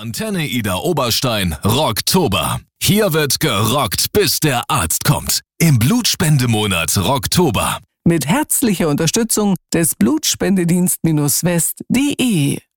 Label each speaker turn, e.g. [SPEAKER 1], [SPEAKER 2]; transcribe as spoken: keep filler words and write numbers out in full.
[SPEAKER 1] Antenne Ida Oberstein Rocktober. Hier wird gerockt, bis der Arzt kommt. Im Blutspendemonat Rocktober.
[SPEAKER 2] Mit herzlicher Unterstützung des Blutspendedienst-West punkt de.